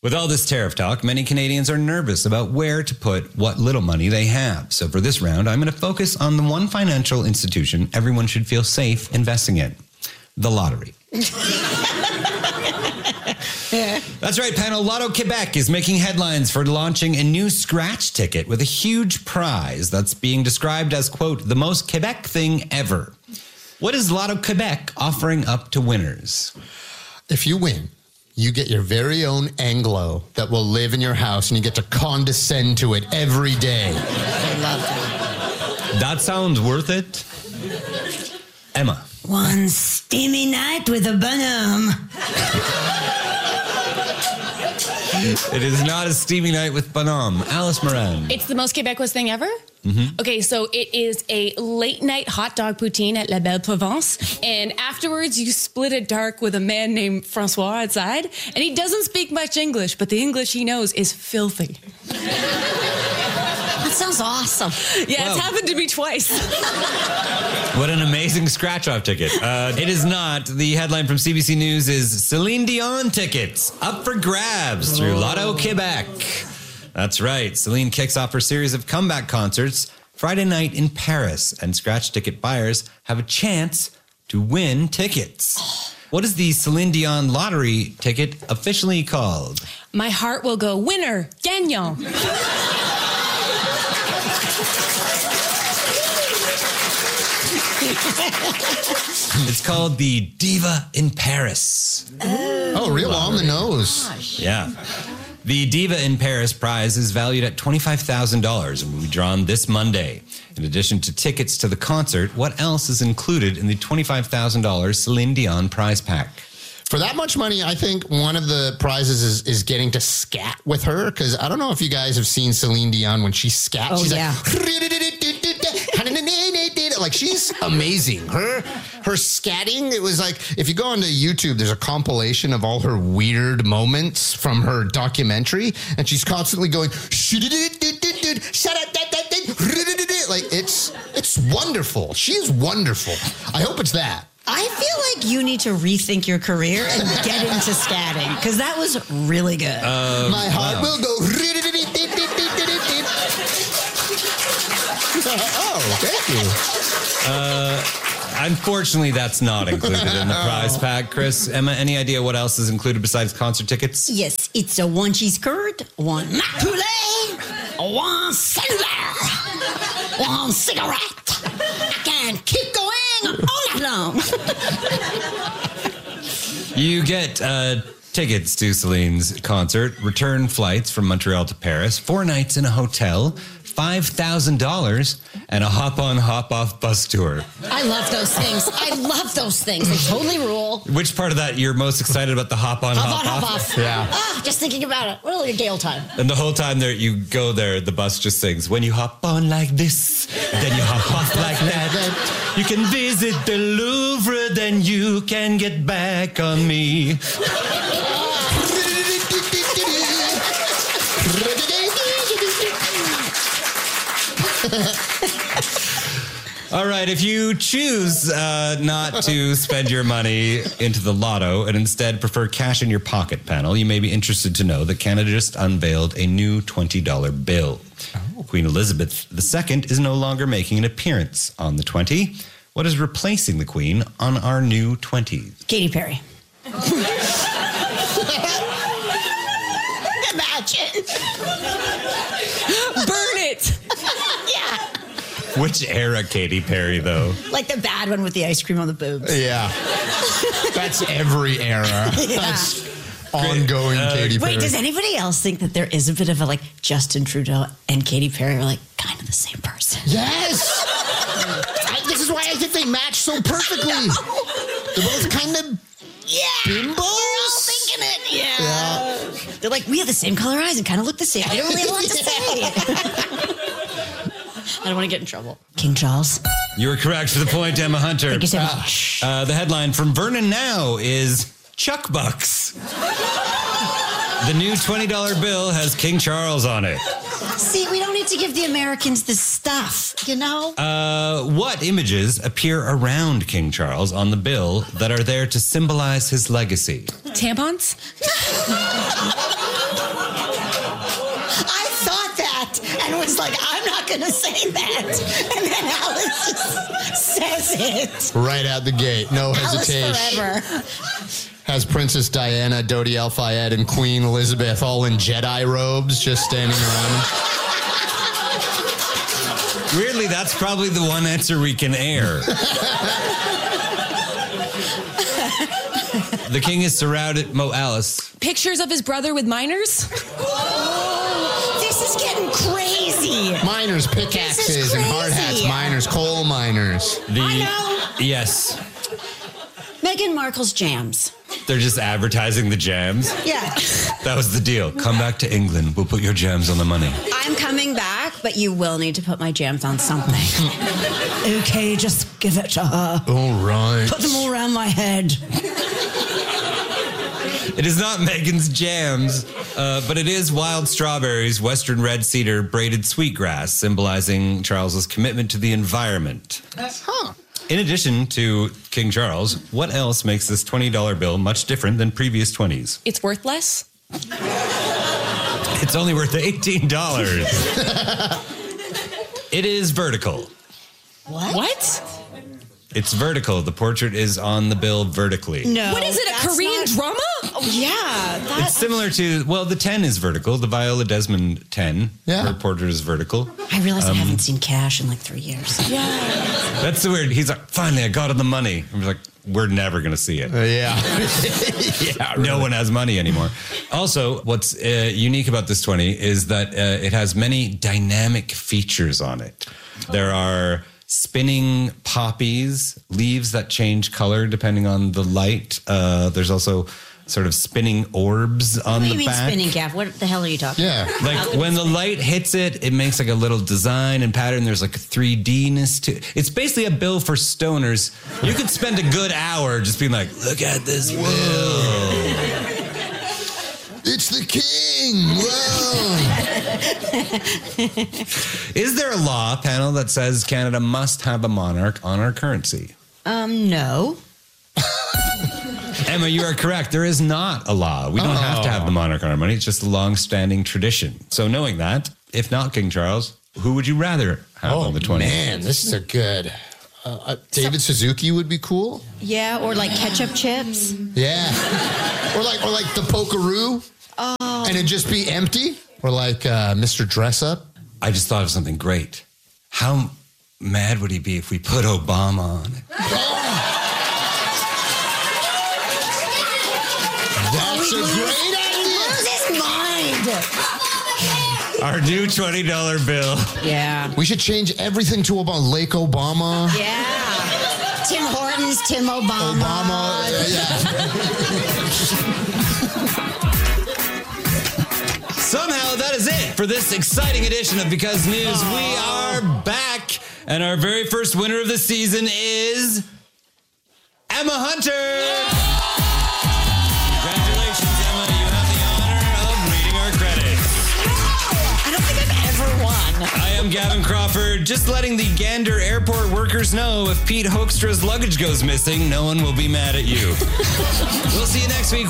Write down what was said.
With all this tariff talk, many Canadians are nervous about where to put what little money they have. So for this round, I'm going to focus on the one financial institution everyone should feel safe investing in: the lottery. That's right, panel. Lotto Quebec is making headlines for launching a new scratch ticket with a huge prize that's being described as, quote, the most Quebec thing ever. What is Lotto Quebec offering up to winners? If you win, you get your very own Anglo that will live in your house, and you get to condescend to it every day. I love that. That sounds worth it. Emma. One steamy night with a bonhomme. It is not a steamy night with bonhomme. Alice Moran. It's the most Quebecois thing ever? Mm-hmm. Okay, so it is a late night hot dog poutine at La Belle Provence. And afterwards, you split it dark with a man named Francois outside. And he doesn't speak much English, but the English he knows is filthy. That sounds awesome. Yeah, wow. It's happened to me twice. What an amazing scratch-off ticket. It is not. The headline from CBC News is Celine Dion tickets up for grabs through Lotto Quebec. That's right. Celine kicks off her series of comeback concerts Friday night in Paris, and scratch ticket buyers have a chance to win tickets. What is the Celine Dion lottery ticket officially called? My heart will go winner, gagnant. It's called the Diva in Paris. Oh, real on the nose. Gosh. Yeah. The Diva in Paris prize is valued at $25,000 and will be drawn this Monday. In addition to tickets to the concert, what else is included in the $25,000 Celine Dion prize pack? For that much money, I think one of the prizes is getting to scat with her, because I don't know if you guys have seen Celine Dion when she scats. Oh, she's yeah. Like, she's amazing. Her scatting, it was like, if you go onto YouTube, there's a compilation of all her weird moments from her documentary, and she's constantly going, like, it's wonderful. She's wonderful. I hope it's that. I feel like you need to rethink your career and get into scatting, because that was really good. My heart will go. Oh, thank you. Unfortunately, that's not included in the prize pack. Chris, Emma, any idea what else is included besides concert tickets? Yes, it's a one cheese curd, one poulet, one cellular, one cigarette. I can keep going all night long. You get tickets to Celine's concert, return flights from Montreal to Paris, 4 nights in a hotel, $5,000, and a hop-on, hop-off bus tour. I love those things. I love those things. They totally rule. Which part of that you're most excited about? The hop-on, hop-off? Yeah. Just thinking about it. Really a Gale time. And the whole time there, you go there, the bus just sings, when you hop on like this, then you hop off like that. You can visit the Louvre, then you can get back on me. All right, if you choose not to spend your money into the lotto and instead prefer cash in your pocket, panel, you may be interested to know that Canada just unveiled a new $20 bill. Oh. Queen Elizabeth II is no longer making an appearance on the 20. What is replacing the Queen on our new 20? Katy Perry. Imagine. Burn it. Yeah. Which era Katy Perry, though? Like the bad one with the ice cream on the boobs. Yeah. That's every era. Yeah. That's ongoing Katy Perry. Wait, does anybody else think that there is a bit of a, like, Justin Trudeau and Katy Perry are, like, kind of the same person? Yes! This is why I think they match so perfectly. They're both kind of bimbos. We're all thinking it. Yeah. They're like, we have the same color eyes and kind of look the same. I don't really have a lot to say. I don't want to get in trouble. King Charles. You were correct for the point, Emma Hunter. Thank you so much. The headline from Vernon Now is Chuck Bucks. The new $20 bill has King Charles on it. See, we don't need to give the Americans this stuff, you know? What images appear around King Charles on the bill that are there to symbolize his legacy? Tampons? going to say that. And then Alice just says it. Right out the gate. No Alice hesitation. forever. Has Princess Diana, Dodi Al-Fayed, and Queen Elizabeth all in Jedi robes just standing around. Weirdly, that's probably the one answer we can air. The king is surrounded. Alice. Pictures of his brother with minors? This is getting crazy. Miners, pickaxes, and hard hats. crazy. Miners, coal miners. I know. Yes. Meghan Markle's jams. They're just advertising the jams. Yeah. That was the deal. Come back to England. We'll put your jams on the money. I'm coming back, but you will need to put my jams on something. Okay, just give it to her. All right. Put them all around my head. It is not Meghan's jams, but it is wild strawberries, western red cedar, braided sweetgrass, symbolizing Charles's commitment to the environment. Huh. In addition to King Charles, what else makes this $20 bill much different than previous 20s? It's worth less? It's only worth $18. It is vertical. What? It's vertical. The portrait is on the bill vertically. No. What is it, a that's Korean not- drama? Oh, yeah. It's similar to, well, the 10 is vertical. The Viola Desmond 10. Yeah. Her portrait is vertical. I realize I haven't seen Cash in like 3 years. Yeah. That's the weird. He's like, finally, I got him the money. I'm like, we're never going to see it. Yeah. Yeah. No one has money anymore. Also, what's unique about this 20 is that it has many dynamic features on it. There are spinning poppies, leaves that change color depending on the light. There's also sort of spinning orbs on What do the you mean back. spinning, Gav? What the hell are you talking Yeah. Like when the light hits it, it makes like a little design and pattern. There's like a 3D-ness to it. It's basically a bill for stoners. You could spend a good hour just being like, look at this bill. It's the king. Whoa. Is there a law, panel, that says Canada must have a monarch on our currency? No. Emma, you are correct. There is not a law. We don't have to have the monarch on our money. It's just a long-standing tradition. So knowing that, if not King Charles, who would you rather have on the 20? Man, this is a good. David Suzuki would be cool. Yeah, or like ketchup chips. Yeah. Or like the Pokeroo. Oh. And it'd just be empty. Or like Mr. Dress Up. I just thought of something great. How mad would he be if we put Obama on it? That's a great idea. Lose his mind. Our new $20 bill. Yeah. We should change everything to about Lake Obama. Yeah. Tim Hortons, Tim Obama. Obama. Yeah. Somehow that is it for this exciting edition of Because News. We are back, and our very first winner of the season is Emma Hunter. Congratulations, Emma. You have the honor of reading our credits. I don't think I've ever won. I am Gavin Crawford, just letting the Gander airport workers know if Pete Hoekstra's luggage goes missing, no one will be mad at you. We'll see you next week.